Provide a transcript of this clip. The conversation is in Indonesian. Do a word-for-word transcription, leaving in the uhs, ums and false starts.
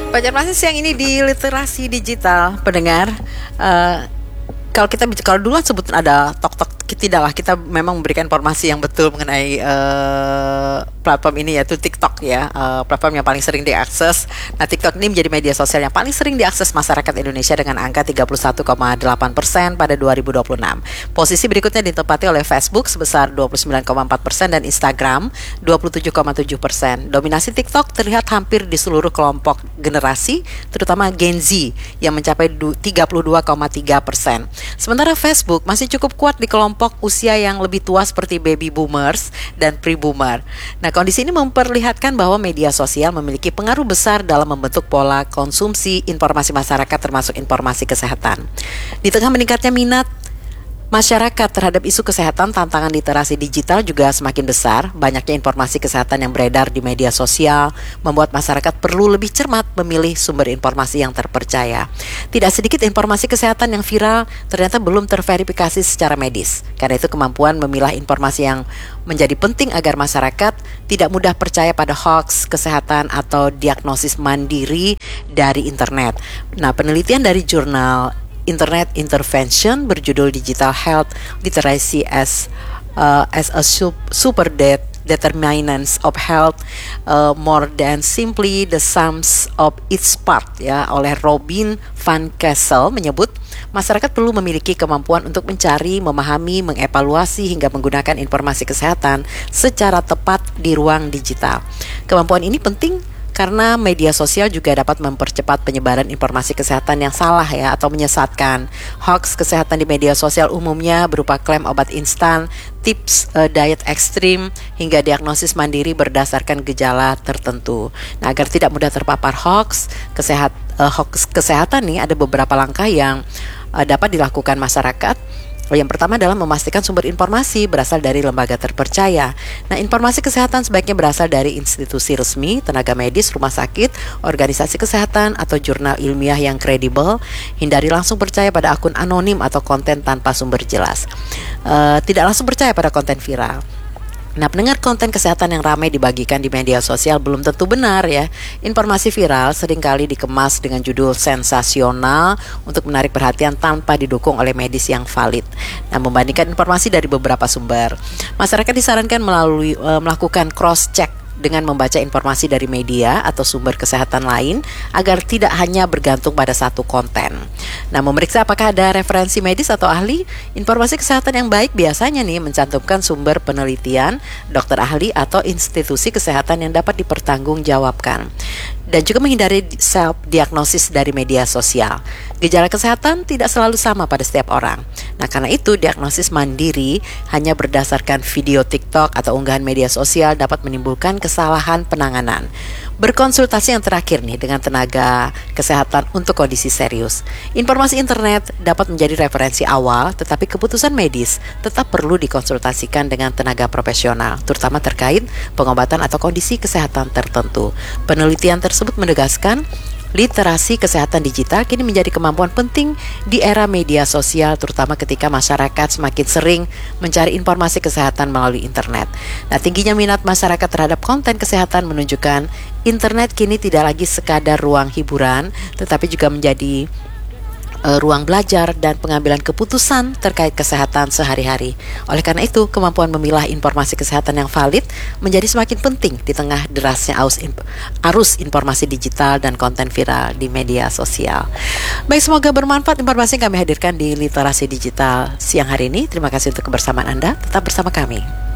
Pajar masih siang ini di literasi digital pendengar. Uh, kalau kita bicara, kalau dulu sebut ada tok-tok, tidaklah kita memang memberikan informasi yang betul mengenai uh, platform ini, yaitu TikTok ya, uh, platform yang paling sering diakses. Nah, TikTok ini menjadi media sosial yang paling sering diakses masyarakat Indonesia dengan angka tiga puluh satu koma delapan persen pada dua ribu dua puluh enam. Posisi berikutnya ditempati oleh Facebook sebesar dua puluh sembilan koma empat persen dan Instagram dua puluh tujuh koma tujuh persen. Dominasi TikTok terlihat hampir di seluruh kelompok generasi, terutama Gen Z yang mencapai tiga puluh dua koma tiga persen. Sementara Facebook masih cukup kuat di kelompok usia yang lebih tua seperti baby boomers dan pre-boomer. Nah, kondisi ini memperlihatkan bahwa media sosial memiliki pengaruh besar dalam membentuk pola konsumsi informasi masyarakat, termasuk informasi kesehatan. Di tengah meningkatnya minat masyarakat terhadap isu kesehatan, tantangan literasi digital juga semakin besar. Banyaknya informasi kesehatan yang beredar di media sosial membuat masyarakat perlu lebih cermat memilih sumber informasi yang terpercaya. Tidak sedikit informasi kesehatan yang viral ternyata belum terverifikasi secara medis. Karena itu kemampuan memilah informasi yang menjadi penting agar masyarakat tidak mudah percaya pada hoax kesehatan atau diagnosis mandiri dari internet. Nah, penelitian dari jurnal Internet Intervention berjudul Digital Health Literacy as uh, as a sup- super det- determinants of health uh, more than simply the sums of its part ya, oleh Robin van Kessel menyebut masyarakat perlu memiliki kemampuan untuk mencari, memahami, mengevaluasi hingga menggunakan informasi kesehatan secara tepat di ruang digital. Kemampuan ini penting karena media sosial juga dapat mempercepat penyebaran informasi kesehatan yang salah ya, atau menyesatkan. Hoax kesehatan di media sosial umumnya berupa klaim obat instan, tips uh, diet ekstrim, hingga diagnosis mandiri berdasarkan gejala tertentu. Nah, agar tidak mudah terpapar hoax kesehat, uh, hoax kesehatan nih, ada beberapa langkah yang uh, dapat dilakukan masyarakat. Yang pertama adalah memastikan sumber informasi berasal dari lembaga terpercaya. Nah, informasi kesehatan sebaiknya berasal dari institusi resmi, tenaga medis, rumah sakit, organisasi kesehatan, atau jurnal ilmiah yang kredibel. Hindari langsung percaya pada akun anonim atau konten tanpa sumber jelas. Uh, tidak langsung percaya pada konten viral. Nah, pendengar, konten kesehatan yang ramai dibagikan di media sosial belum tentu benar ya. Informasi viral seringkali dikemas dengan judul sensasional untuk menarik perhatian tanpa didukung oleh medis yang valid. Nah, membandingkan informasi dari beberapa sumber, masyarakat disarankan melalui e, melakukan cross check dengan membaca informasi dari media atau sumber kesehatan lain agar tidak hanya bergantung pada satu konten. Nah, memeriksa apakah ada referensi medis atau ahli. Informasi kesehatan yang baik biasanya nih mencantumkan sumber penelitian, dokter ahli atau institusi kesehatan yang dapat dipertanggungjawabkan. Dan juga menghindari self-diagnosis dari media sosial. Gejala kesehatan tidak selalu sama pada setiap orang. Nah, karena itu diagnosis mandiri hanya berdasarkan video TikTok atau unggahan media sosial dapat menimbulkan kesalahan penanganan. Berkonsultasi yang terakhir nih dengan tenaga kesehatan untuk kondisi serius. Informasi internet dapat menjadi referensi awal, tetapi keputusan medis tetap perlu dikonsultasikan dengan tenaga profesional, terutama terkait pengobatan atau kondisi kesehatan tertentu. Penelitian tersebut menegaskan literasi kesehatan digital kini menjadi kemampuan penting di era media sosial, terutama ketika masyarakat semakin sering mencari informasi kesehatan melalui internet. Nah, tingginya minat masyarakat terhadap konten kesehatan menunjukkan internet kini tidak lagi sekadar ruang hiburan, tetapi juga menjadi uh, ruang belajar dan pengambilan keputusan terkait kesehatan sehari-hari. Oleh karena itu, kemampuan memilah informasi kesehatan yang valid menjadi semakin penting di tengah derasnya arus, arus informasi digital dan konten viral di media sosial. Baik, semoga bermanfaat informasi yang kami hadirkan di Literasi Digital siang hari ini. Terima kasih untuk kebersamaan Anda. Tetap bersama kami.